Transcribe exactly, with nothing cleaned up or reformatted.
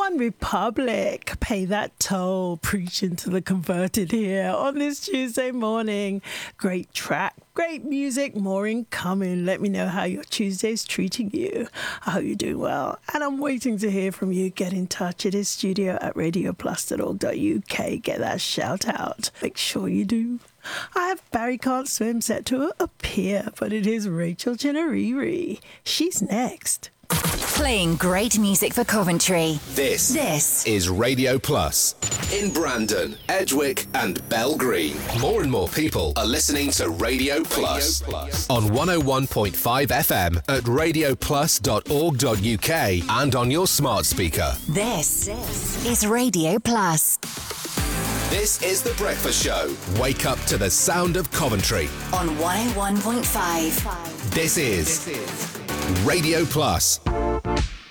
One Republic, Pay That Toll, preaching to the converted here on this Tuesday morning. Great track, great music, more incoming. Let me know how your Tuesday's treating you. I hope you're doing well. And I'm waiting to hear from you. Get in touch. It is studio at radio plus dot org dot U K. Get that shout out. Make sure you do. I have Barry Can't Swim set to appear, but it is Rachel Chinariri. She's next. Playing great music for Coventry. This, this is Radio Plus. In Brandon, Edgewick and Belgreen. More and more people are listening to Radio Plus. Radio Plus. On one oh one point five F M at radio plus dot org dot U K and on your smart speaker. This, this is Radio Plus. This is The Breakfast Show. Wake up to the sound of Coventry. On one oh one point five. This is, this is Radio Plus.